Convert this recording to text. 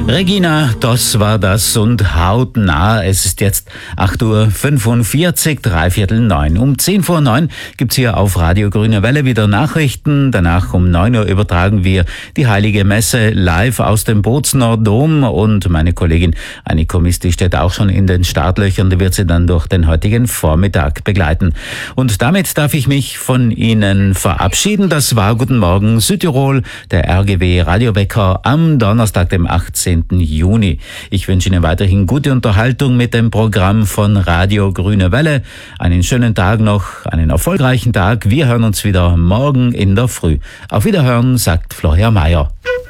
Regina, das war das und hautnah. Es ist jetzt 8:45 Uhr, 8:45. Um 10:09 gibt's hier auf Radio Grüne Welle wieder Nachrichten. Danach um 9 Uhr übertragen wir die Heilige Messe live aus dem Bozner Dom. Und meine Kollegin Anniko Mist, die steht auch schon in den Startlöchern. Die wird sie dann durch den heutigen Vormittag begleiten. Und damit darf ich mich von Ihnen verabschieden. Das war Guten Morgen Südtirol, der RGW Radiowecker am Donnerstag, dem 18. Juni. Ich wünsche Ihnen weiterhin gute Unterhaltung mit dem Programm von Radio Grüne Welle. Einen schönen Tag noch, einen erfolgreichen Tag. Wir hören uns wieder morgen in der Früh. Auf Wiederhören, sagt Florian Mayer.